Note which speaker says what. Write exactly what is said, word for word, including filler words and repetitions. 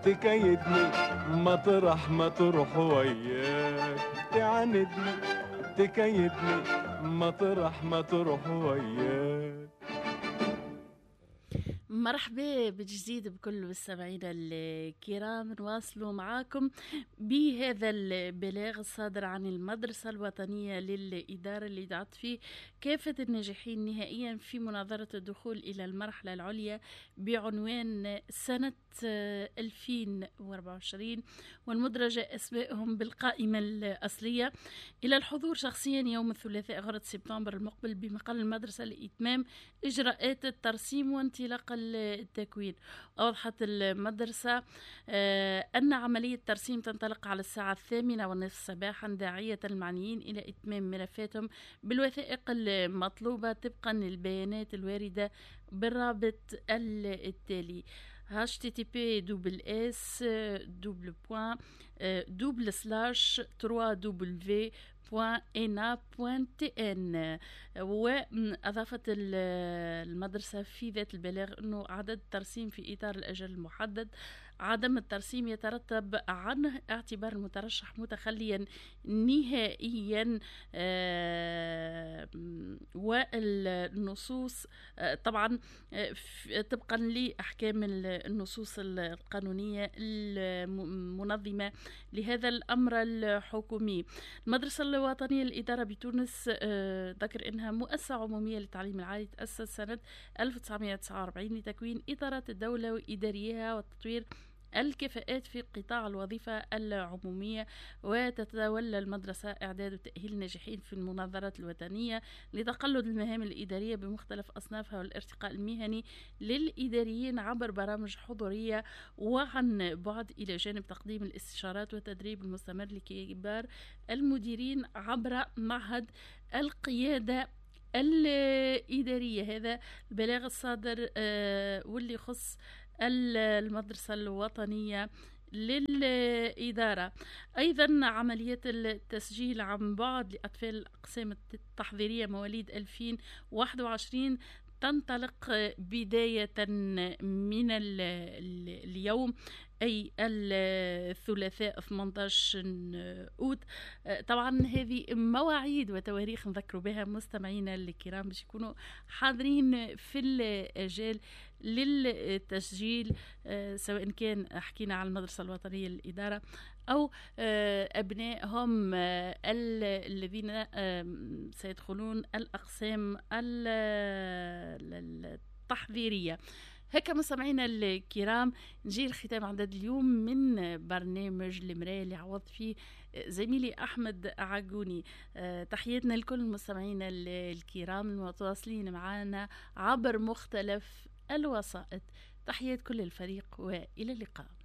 Speaker 1: تكيدني مطرح ما تروح وياك، تعاندني تكيدني مطرح ما تروح وياك.
Speaker 2: مرحبا بجديد بكل المستمعين الكرام، نواصلوا معاكم بهذا البلاغ الصادر عن المدرسة الوطنية للإدارة اللي دعت فيه كافة الناجحين نهائيا في مناظرة الدخول إلى المرحلة العليا بعنوان سنة ألفين وأربعة وعشرين والمدرجة أسمائهم بالقائمة الأصلية إلى الحضور شخصيا يوم الثلاثاء غرة سبتمبر المقبل بمقر المدرسة لإتمام إجراءات الترسيم وانطلاق التكوين. أوضحت المدرسة أن عملية الترسيم تنطلق على الساعة الثامنة والنصف صباحا، داعية المعنيين إلى إتمام ملفاتهم بالوثائق المطلوبة طبقا للبيانات الواردة بالرابط التالي: h t t p double s double point double slash trois w .ena.tn. وأضافت المدرسة في ذات البلاغ أنه عدد الترسيم في إطار الأجل المحدد. عدم الترسيم يترتب عنه اعتبار المترشح متخليا نهائيا والنصوص طبعا طبقا لأحكام النصوص القانونية المنظمة لهذا الأمر الحكومي. المدرسة الوطنية للإدارة بتونس ذكر أنها مؤسسة عمومية للتعليم العالي تأسست سنة ألف وتسعمائة وتسعة وأربعين لتكوين إطارات الدولة وإداريها وتطوير الكفاءات في قطاع الوظيفة العمومية. وتتولى المدرسة إعداد وتأهيل الناجحين في المناظرات الوطنية لتقلد المهام الإدارية بمختلف أصنافها والارتقاء المهني للإداريين عبر برامج حضورية وعن بعد، إلى جانب تقديم الاستشارات والتدريب المستمر لكبار المديرين عبر معهد القيادة الإدارية. هذا البلاغ الصادر واللي يخص المدرسة الوطنية للإدارة. أيضا عملية التسجيل عن بعد لأطفال الأقسام التحضيرية مواليد ألفين وواحد وعشرين تنطلق بداية من اليوم أي الثلاثاء ثمانية عشر أوت. طبعا هذه مواعيد وتواريخ نذكروا بها مستمعينا الكرام باش يكونوا حاضرين في الأجال للتسجيل، سواء كان حكينا على المدرسة الوطنية للإدارة أو أبنائهم الذين سيدخلون الأقسام التحضيرية. هكا مستمعينا الكرام نجي الختام عدد اليوم من برنامج المراية اللي عوض فيه زميلي أحمد عقوني. تحياتنا لكل المستمعين الكرام المتواصلين معنا عبر مختلف الوسائط. تحيات كل الفريق وإلى اللقاء.